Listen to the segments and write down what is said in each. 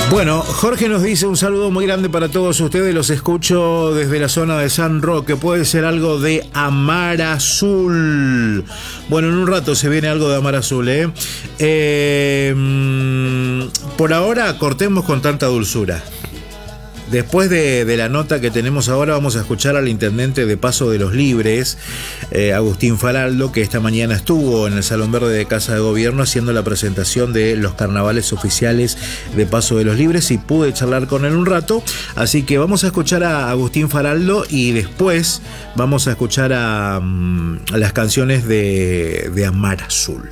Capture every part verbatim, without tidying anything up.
Bueno, Jorge nos dice un saludo muy grande para todos ustedes, los escucho desde la zona de San Roque, puede ser algo de Amar Azul. Bueno, en un rato se viene algo de Amar Azul, ¿eh? eh por ahora cortemos con tanta dulzura. Después de, de la nota que tenemos ahora, vamos a escuchar al intendente de Paso de los Libres, eh, Agustín Faraldo, que esta mañana estuvo en el Salón Verde de Casa de Gobierno haciendo la presentación de los carnavales oficiales de Paso de los Libres, y pude charlar con él un rato. Así que vamos a escuchar a Agustín Faraldo y después vamos a escuchar a, a las canciones de, de Amar Azul.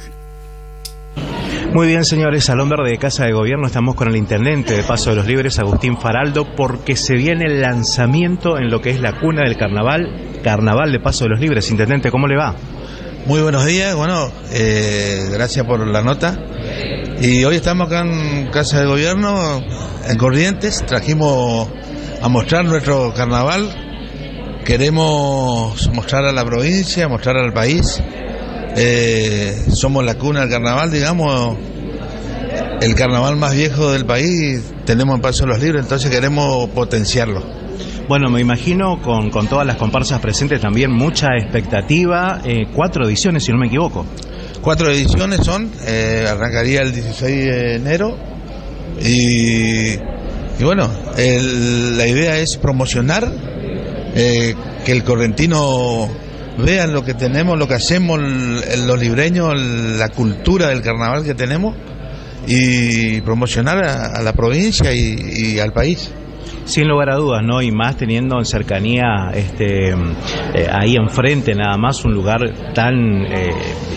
Muy bien, señores, Salón Verde de Casa de Gobierno, estamos con el intendente de Paso de los Libres, Agustín Faraldo, porque se viene el lanzamiento en lo que es la cuna del carnaval, Carnaval de Paso de los Libres. Intendente, ¿cómo le va? Muy buenos días, bueno, eh, gracias por la nota. Y hoy estamos acá en Casa de Gobierno, en Corrientes, trajimos a mostrar nuestro carnaval, queremos mostrar a la provincia, mostrar al país. Eh, somos la cuna del carnaval, digamos, el carnaval más viejo del país, tenemos en Paso de los Libres, entonces queremos potenciarlo. Bueno, me imagino con, con todas las comparsas presentes también mucha expectativa, eh, cuatro ediciones si no me equivoco. Cuatro ediciones son, eh, arrancaría el dieciséis de enero y, y bueno, el, la idea es promocionar, eh, que el correntino vean lo que tenemos, lo que hacemos los libreños, la cultura del carnaval que tenemos, y promocionar a, a la provincia y, y al país. Sin lugar a dudas, ¿no? Y más teniendo en cercanía, este, eh, ahí enfrente nada más, un lugar tan, eh,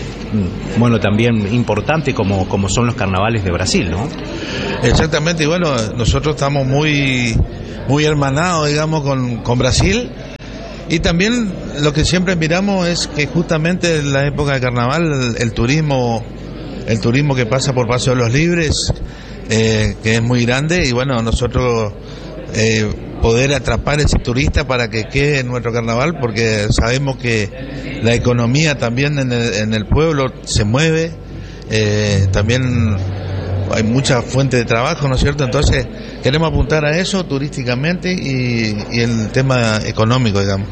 bueno, también importante como, como son los carnavales de Brasil, ¿no? Exactamente, y bueno, nosotros estamos muy, muy hermanados, digamos, con, con Brasil. Y también lo que siempre miramos es que justamente en la época de carnaval el, el turismo el turismo que pasa por Paso de los Libres, eh, que es muy grande, y bueno, nosotros eh, poder atrapar ese turista para que quede en nuestro carnaval, porque sabemos que la economía también en el, en el pueblo se mueve, eh, también hay mucha fuente de trabajo, ¿no es cierto? Entonces queremos apuntar a eso turísticamente y, y el tema económico, digamos.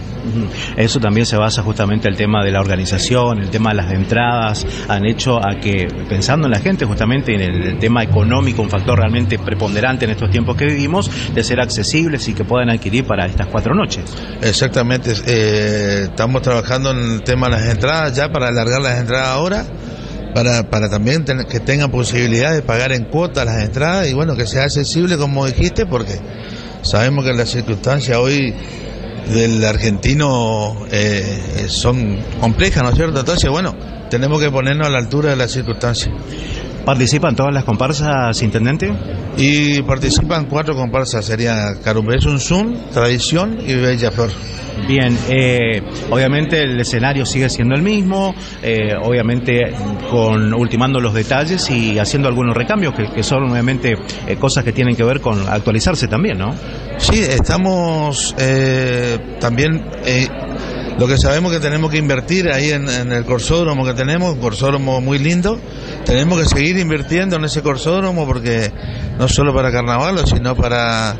Eso también se basa justamente en el tema de la organización, el tema de las entradas, han hecho a que, pensando en la gente justamente en el, el tema económico, un factor realmente preponderante en estos tiempos que vivimos, de ser accesibles y que puedan adquirir para estas cuatro noches. Exactamente, eh, estamos trabajando en el tema de las entradas ya para alargar las entradas ahora, para para también ten, que tengan posibilidad de pagar en cuotas las entradas y bueno, que sea accesible como dijiste, porque sabemos que las circunstancias hoy del argentino eh, son complejas, ¿no es cierto? Entonces bueno, tenemos que ponernos a la altura de las circunstancias. ¿Participan todas las comparsas, intendente? Y participan cuatro comparsas, sería Carumbé Sunsun, Tradición y Bella Flor. Bien, eh, obviamente el escenario sigue siendo el mismo, eh, obviamente con ultimando los detalles y haciendo algunos recambios que, que son obviamente eh, cosas que tienen que ver con actualizarse también, ¿no? Sí, estamos eh, también, eh, lo que sabemos que tenemos que invertir ahí en, en el corsódromo que tenemos, un corsódromo muy lindo, tenemos que seguir invirtiendo en ese corsódromo porque no solo para carnaval, sino para...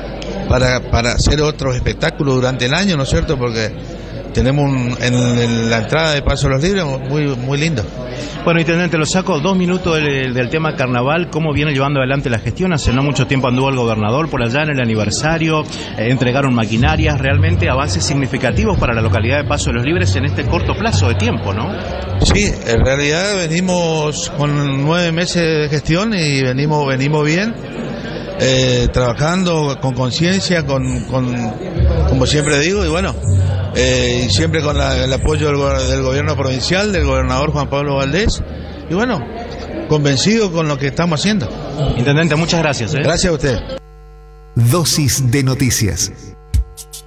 Para, para hacer otros espectáculos durante el año, ¿no es cierto? Porque tenemos un, en, en la entrada de Paso de los Libres muy, muy lindo. Bueno, intendente, lo saco dos minutos del, del tema carnaval. ¿Cómo viene llevando adelante la gestión? Hace no mucho tiempo anduvo el gobernador por allá en el aniversario, eh, entregaron maquinarias, realmente avances significativos para la localidad de Paso de los Libres en este corto plazo de tiempo, ¿no? Sí, en realidad venimos con nueve meses de gestión y venimos, venimos bien. Eh, trabajando con conciencia, con, con, como siempre digo, y bueno, eh, y siempre con la, el apoyo del, del gobierno provincial, del gobernador Juan Pablo Valdés, y bueno, convencido con lo que estamos haciendo. Intendente, muchas gracias. ¿eh? Gracias a usted. Dosis de noticias.